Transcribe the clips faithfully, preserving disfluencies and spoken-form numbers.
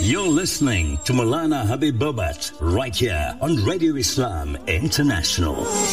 You're listening to Maulana Habib Bobat right here on Radio Islam International.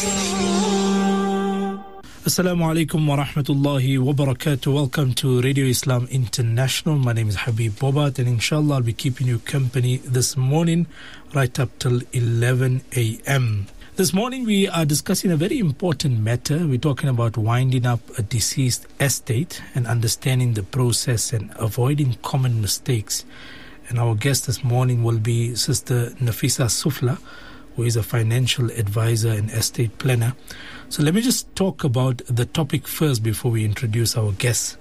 Assalamu alaikum wa rahmatullahi wa barakatuh. Welcome to Radio Islam International. My name is Habib Bobat, and inshallah I'll be keeping you company this morning right up till eleven a.m. This morning we are discussing a very important matter. We're talking about winding up a deceased estate and understanding the process and avoiding common mistakes. And our guest this morning will be Sister Nafisa Sufla, who is a financial advisor and estate planner. So let me just talk about the topic first before we introduce our guests.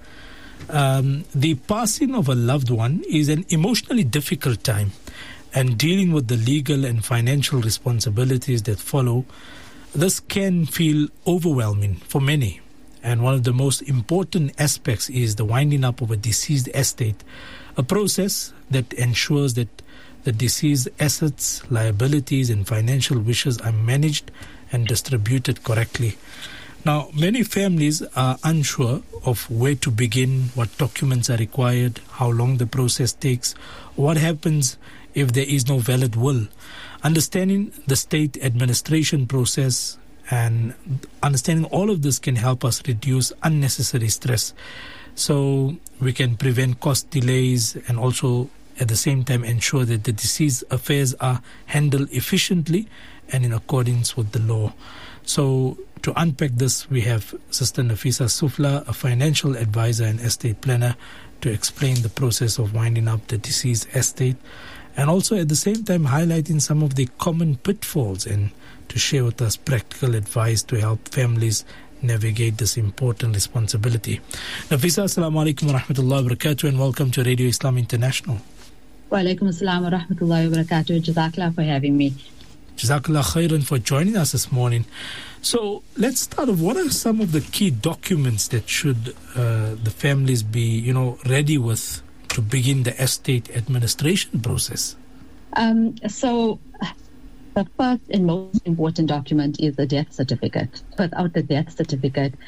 Um, the passing of a loved one is an emotionally difficult time, and dealing with the legal and financial responsibilities that follow, this can feel overwhelming for many. And one of the most important aspects is the winding up of a deceased estate, a process that ensures that the deceased assets, liabilities, and financial wishes are managed and distributed correctly. Now, many families are unsure of where to begin, what documents are required, how long the process takes, what happens if there is no valid will. Understanding the state administration process and understanding all of this can help us reduce unnecessary stress, so we can prevent cost delays and also at the same time ensure that the deceased affairs are handled efficiently and in accordance with the law. So to unpack this, we have Sister Nafisa Sufla, a financial advisor and estate planner, to explain the process of winding up the deceased estate, and also at the same time highlighting some of the common pitfalls and to share with us practical advice to help families navigate this important responsibility. Nafisa, assalamu alaikum wa rahmatullahi wa barakatuh, and welcome to Radio Islam International. Wa alaikum assalam wa rahmatullahi wa barakatuh. Jazakallah for having me. Jazakallah khairan for joining us this morning. So let's start off. What are some of the key documents that should uh, the families be, you know, ready with to begin the estate administration process? Um, so the first and most important document is the death certificate. Without the death certificate,